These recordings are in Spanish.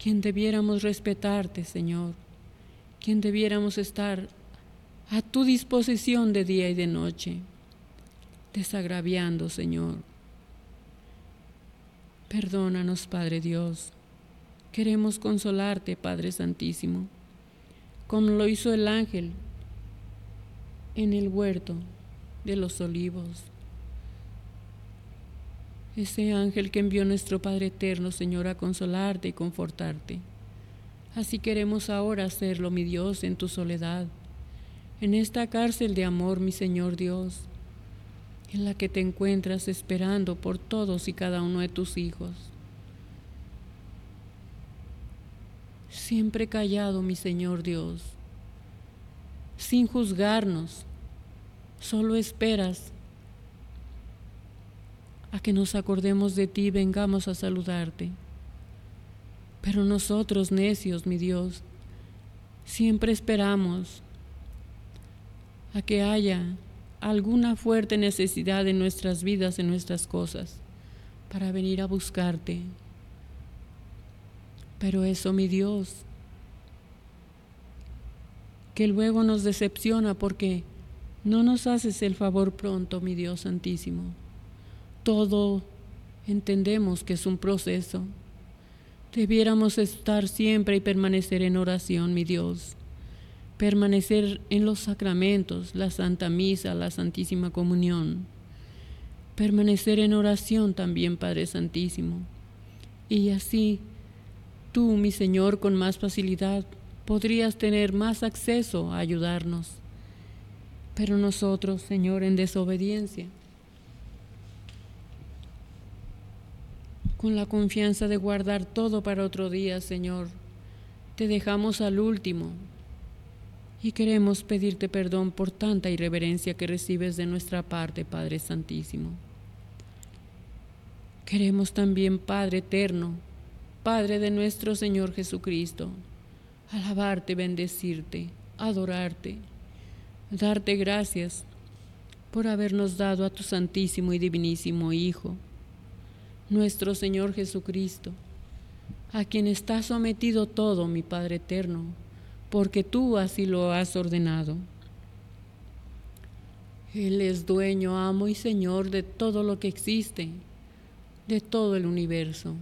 quien debiéramos respetarte, Señor, quien debiéramos estar a tu disposición de día y de noche, desagraviando, Señor. Perdónanos, Padre Dios. Queremos consolarte, Padre Santísimo, como lo hizo el ángel en el huerto de los olivos. Ese ángel que envió nuestro Padre Eterno, Señor, a consolarte y confortarte. Así queremos ahora hacerlo, mi Dios, en tu soledad, en esta cárcel de amor, mi Señor Dios, en la que te encuentras esperando por todos y cada uno de tus hijos. Siempre callado, mi Señor Dios, sin juzgarnos, solo esperas a que nos acordemos de ti y vengamos a saludarte. Pero nosotros, necios, mi Dios, siempre esperamos a que haya alguna fuerte necesidad en nuestras vidas, en nuestras cosas, para venir a buscarte. Pero eso, mi Dios, que luego nos decepciona porque no nos haces el favor pronto, mi Dios Santísimo. Todo entendemos que es un proceso. Debiéramos estar siempre y permanecer en oración, mi Dios. Permanecer en los sacramentos, la Santa Misa, la Santísima Comunión. Permanecer en oración también, Padre Santísimo. Y así, tú, mi Señor, con más facilidad podrías tener más acceso a ayudarnos. Pero nosotros, Señor, en desobediencia, con la confianza de guardar todo para otro día, Señor, te dejamos al último y queremos pedirte perdón por tanta irreverencia que recibes de nuestra parte, Padre Santísimo. Queremos también, Padre Eterno, Padre de nuestro Señor Jesucristo, alabarte, bendecirte, adorarte, darte gracias por habernos dado a tu Santísimo y Divinísimo Hijo, nuestro Señor Jesucristo, a quien está sometido todo, mi Padre Eterno, porque tú así lo has ordenado. Él es dueño, amo y Señor de todo lo que existe, de todo el universo.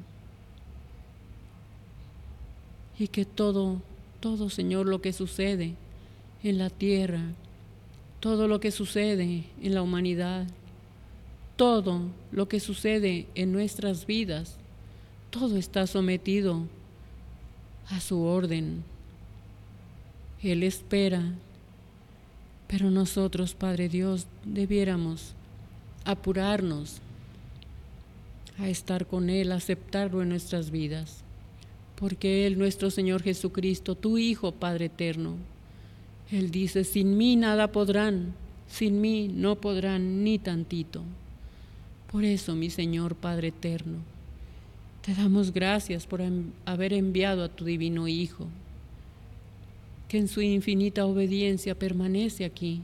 Y que todo, Señor, lo que sucede en la tierra, todo lo que sucede en la humanidad, todo lo que sucede en nuestras vidas, todo está sometido a su orden. Él espera, pero nosotros, Padre Dios, debiéramos apurarnos a estar con Él, a aceptarlo en nuestras vidas, porque Él, nuestro Señor Jesucristo, tu Hijo, Padre Eterno, Él dice, sin mí nada podrán, sin mí no podrán ni tantito. Por eso, mi Señor Padre Eterno, te damos gracias por haber enviado a tu divino Hijo, que en su infinita obediencia permanece aquí.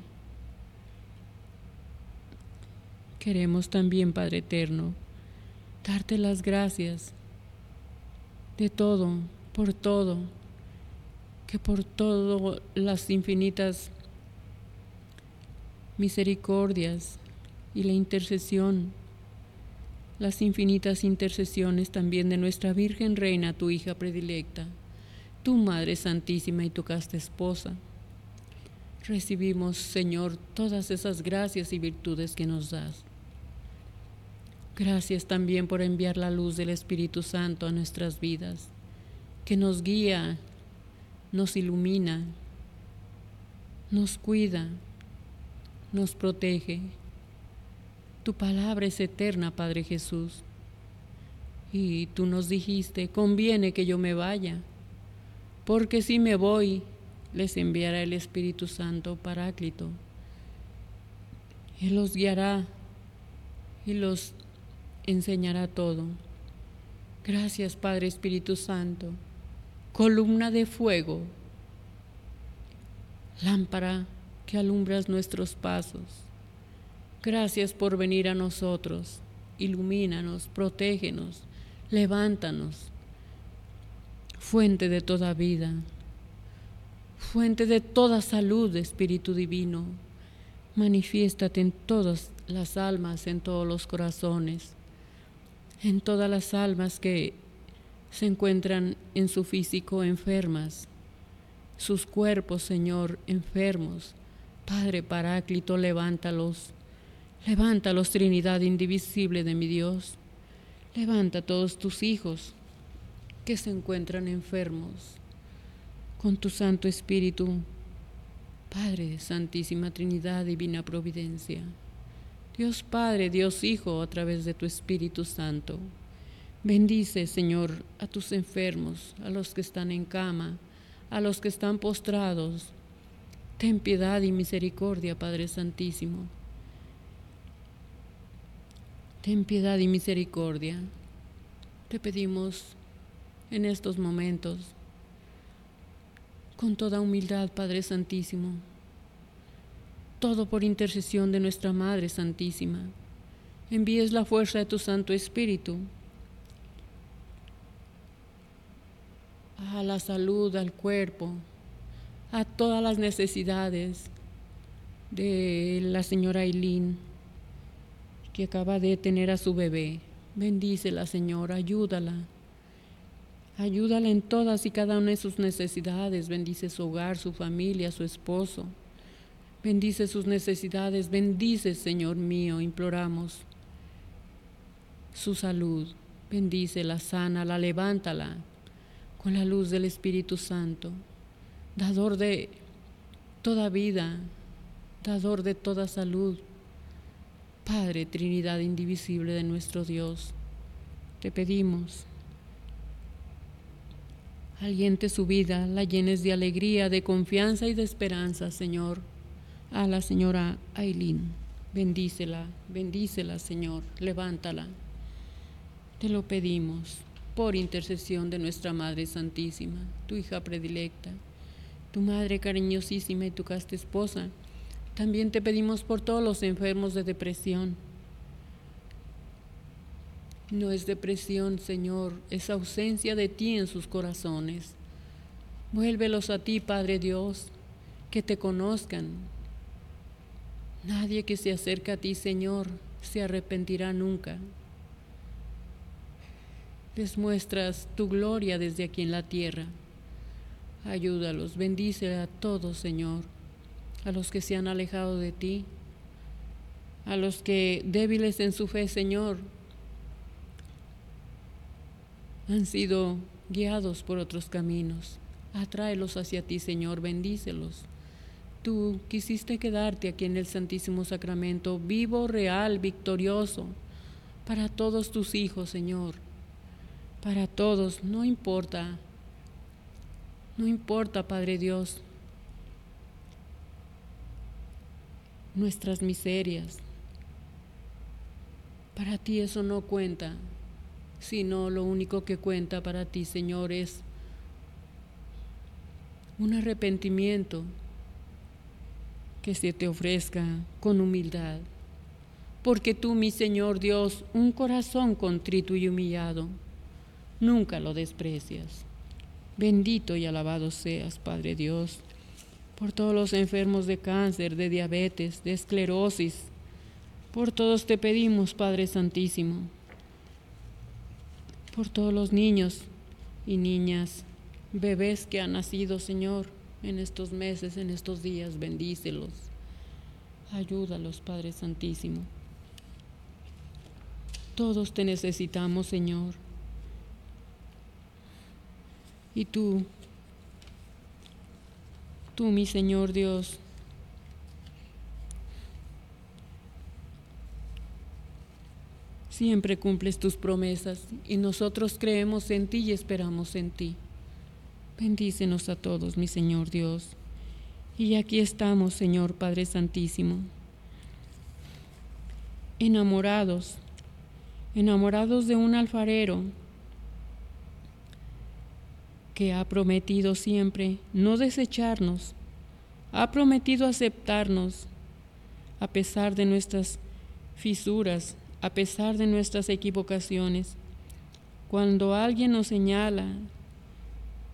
Queremos también, Padre Eterno, darte las gracias de todo, que por todo las infinitas misericordias y la intercesión, las infinitas intercesiones también de nuestra Virgen Reina, tu hija predilecta, tu Madre Santísima y tu casta esposa. Recibimos, Señor, todas esas gracias y virtudes que nos das. Gracias también por enviar la luz del Espíritu Santo a nuestras vidas, que nos guía, nos ilumina, nos cuida, nos protege. Tu palabra es eterna, Padre Jesús. Y tú nos dijiste, conviene que yo me vaya, porque si me voy, les enviará el Espíritu Santo Paráclito. Él los guiará y los enseñará todo. Gracias, Padre Espíritu Santo, columna de fuego, lámpara que alumbras nuestros pasos. Gracias por venir a nosotros, ilumínanos, protégenos, levántanos, fuente de toda vida, fuente de toda salud, Espíritu Divino. Manifiéstate en todas las almas, en todos los corazones, en todas las almas que se encuentran en su físico enfermas, sus cuerpos, Señor, enfermos. Padre Paráclito, levántalos, levántalos, Trinidad indivisible de mi Dios. Levanta a todos tus hijos que se encuentran enfermos con tu Santo Espíritu, Padre, Santísima Trinidad, Divina Providencia. Dios Padre, Dios Hijo, a través de tu Espíritu Santo. Bendice, Señor, a tus enfermos, a los que están en cama, a los que están postrados. Ten piedad y misericordia, Padre Santísimo. Ten piedad y misericordia. Te pedimos en estos momentos, con toda humildad, Padre Santísimo, todo por intercesión de nuestra Madre Santísima, envíes la fuerza de tu Santo Espíritu a la salud, al cuerpo, a todas las necesidades de la señora Aileen, que acaba de tener a su bebé. Bendícela, Señor, ayúdala. Ayúdala en todas y cada una de sus necesidades. Bendice su hogar, su familia, su esposo. Bendice sus necesidades. Bendice, Señor mío, imploramos su salud. Bendícela, sánala, levántala con la luz del Espíritu Santo, dador de toda vida, dador de toda salud. Padre, Trinidad indivisible de nuestro Dios, te pedimos, aliente su vida, la llenes de alegría, de confianza y de esperanza, Señor. A la señora Aileen, bendícela, bendícela, Señor, levántala. Te lo pedimos por intercesión de nuestra Madre Santísima, tu hija predilecta, tu Madre cariñosísima y tu casta esposa. También te pedimos por todos los enfermos de depresión. No es depresión, Señor, es ausencia de ti en sus corazones. Vuélvelos a ti, Padre Dios, que te conozcan. Nadie que se acerca a ti, Señor, se arrepentirá nunca. Les muestras tu gloria desde aquí en la tierra. Ayúdalos, bendice a todos, Señor, a los que se han alejado de ti, a los que, débiles en su fe, Señor, han sido guiados por otros caminos. Atráelos hacia ti, Señor, bendícelos. Tú quisiste quedarte aquí en el Santísimo Sacramento, vivo, real, victorioso, para todos tus hijos, Señor, para todos, no importa, Padre Dios, nuestras miserias. Para ti eso no cuenta, sino lo único que cuenta para ti, Señor, es un arrepentimiento que se te ofrezca con humildad. Porque tú, mi Señor Dios, un corazón contrito y humillado, nunca lo desprecias. Bendito y alabado seas, Padre Dios, por todos los enfermos de cáncer, de diabetes, de esclerosis. Por todos te pedimos, Padre Santísimo, por todos los niños y niñas, bebés que han nacido, Señor, en estos meses, en estos días, bendícelos. Ayúdalos, Padre Santísimo. Todos te necesitamos, Señor. Y tú, mi Señor Dios, siempre cumples tus promesas y nosotros creemos en ti y esperamos en ti. Bendícenos a todos, mi Señor Dios. Y aquí estamos, Señor Padre Santísimo, enamorados de un alfarero que ha prometido siempre no desecharnos, ha prometido aceptarnos a pesar de nuestras fisuras, a pesar de nuestras equivocaciones. Cuando alguien nos señala